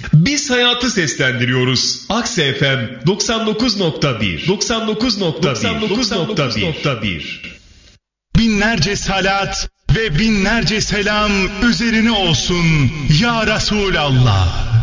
Biz hayatı seslendiriyoruz. Akse FM 99.1 99.1 Binlerce salat ve binlerce selam üzerine olsun ya Resulallah.